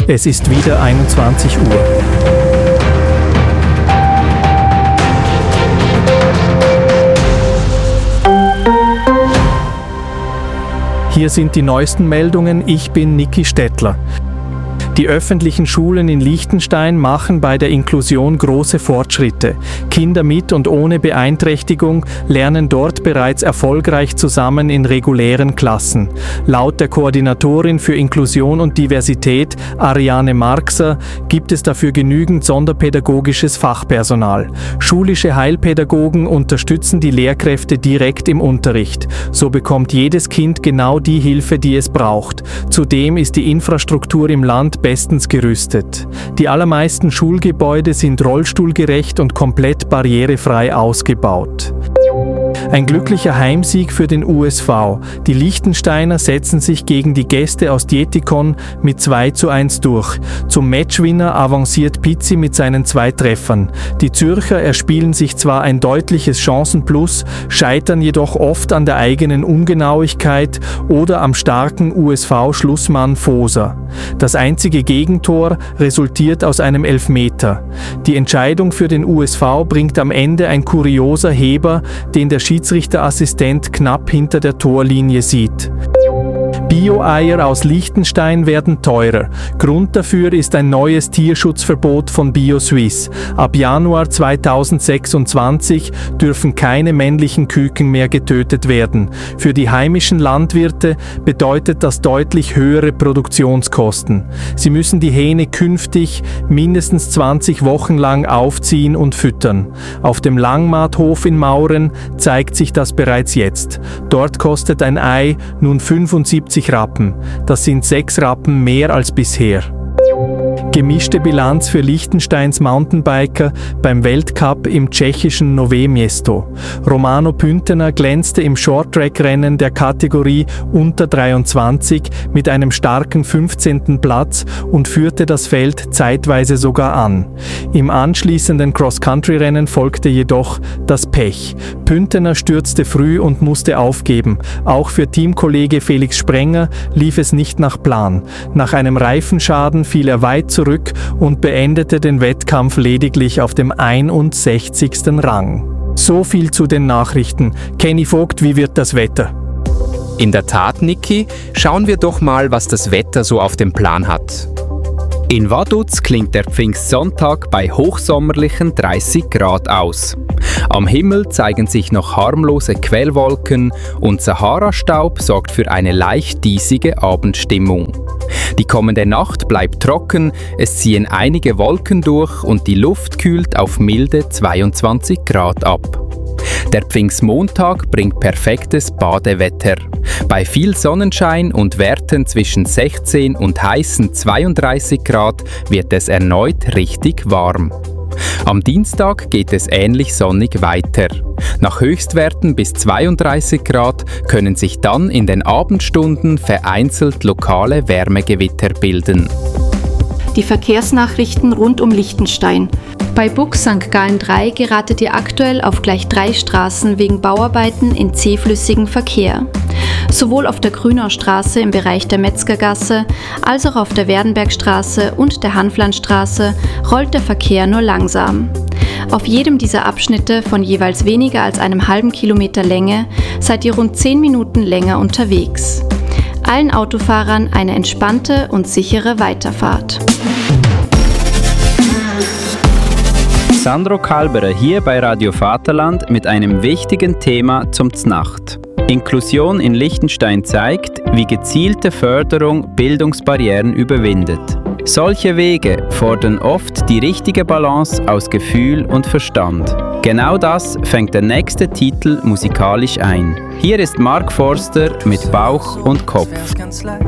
Es ist wieder 21 Uhr. Hier sind die neuesten Meldungen. Ich bin Niki Stettler. Die öffentlichen Schulen in Liechtenstein machen bei der Inklusion große Fortschritte. Kinder mit und ohne Beeinträchtigung lernen dort bereits erfolgreich zusammen in regulären Klassen. Laut der Koordinatorin für Inklusion und Diversität, Ariane Marxer, gibt es dafür genügend sonderpädagogisches Fachpersonal. Schulische Heilpädagogen unterstützen die Lehrkräfte direkt im Unterricht. So bekommt jedes Kind genau die Hilfe, die es braucht. Zudem ist die Infrastruktur im Land bestens gerüstet. Die allermeisten Schulgebäude sind rollstuhlgerecht und komplett barrierefrei ausgebaut. Ein glücklicher Heimsieg für den USV. Die Liechtensteiner setzen sich gegen die Gäste aus Dietikon mit 2:1 durch. Zum Matchwinner avanciert Pizzi mit seinen 2 Treffern. Die Zürcher erspielen sich zwar ein deutliches Chancenplus, scheitern jedoch oft an der eigenen Ungenauigkeit oder am starken USV-Schlussmann Foser. Das einzige Gegentor resultiert aus einem Elfmeter. Die Entscheidung für den USV bringt am Ende ein kurioser Heber, den der Schiedsrichterassistent knapp hinter der Torlinie sieht. Bio-Eier aus Liechtenstein werden teurer. Grund dafür ist ein neues Tierschutzverbot von BioSuisse. Ab Januar 2026 dürfen keine männlichen Küken mehr getötet werden. Für die heimischen Landwirte bedeutet das deutlich höhere Produktionskosten. Sie müssen die Hähne künftig mindestens 20 Wochen lang aufziehen und füttern. Auf dem Langmaathof in Mauren zeigt sich das bereits jetzt. Dort kostet ein Ei nun 75 Rappen. Das sind 6 Rappen mehr als bisher. Gemischte Bilanz für Liechtensteins Mountainbiker beim Weltcup im tschechischen Nové Město. Romano Püntener glänzte im Shorttrack-Rennen der Kategorie unter 23 mit einem starken 15. Platz und führte das Feld zeitweise sogar an. Im anschließenden Cross-Country-Rennen folgte jedoch das Pech. Püntener stürzte früh und musste aufgeben. Auch für Teamkollege Felix Sprenger lief es nicht nach Plan. Nach einem Reifenschaden fiel er weit zurück und beendete den Wettkampf lediglich auf dem 61. Rang. So viel zu den Nachrichten. Kenny Vogt, wie wird das Wetter? In der Tat, Niki, schauen wir doch mal, was das Wetter so auf dem Plan hat. In Vaduz klingt der Pfingstsonntag bei hochsommerlichen 30 Grad aus. Am Himmel zeigen sich noch harmlose Quellwolken und Sahara-Staub sorgt für eine leicht diesige Abendstimmung. Die kommende Nacht bleibt trocken, es ziehen einige Wolken durch und die Luft kühlt auf milde 22 Grad ab. Der Pfingstmontag bringt perfektes Badewetter. Bei viel Sonnenschein und Werten zwischen 16 und heißen 32 Grad wird es erneut richtig warm. Am Dienstag geht es ähnlich sonnig weiter. Nach Höchstwerten bis 32 Grad können sich dann in den Abendstunden vereinzelt lokale Wärmegewitter bilden. Die Verkehrsnachrichten rund um Liechtenstein. Bei Bug St. Gallen 3 geratet ihr aktuell auf gleich 3 Straßen wegen Bauarbeiten in zähflüssigem Verkehr. Sowohl auf der Grünaustraße im Bereich der Metzgergasse als auch auf der Werdenbergstraße und der Hanflandstraße rollt der Verkehr nur langsam. Auf jedem dieser Abschnitte von jeweils weniger als einem halben Kilometer Länge seid ihr rund 10 Minuten länger unterwegs. Allen Autofahrern eine entspannte und sichere Weiterfahrt. Sandro Kalberer hier bei Radio Vaterland mit einem wichtigen Thema zum Znacht. Inklusion in Liechtenstein zeigt, wie gezielte Förderung Bildungsbarrieren überwindet. Solche Wege fordern oft die richtige Balance aus Gefühl und Verstand. Genau das fängt der nächste Titel musikalisch ein. Hier ist Mark Forster mit Bauch und Kopf.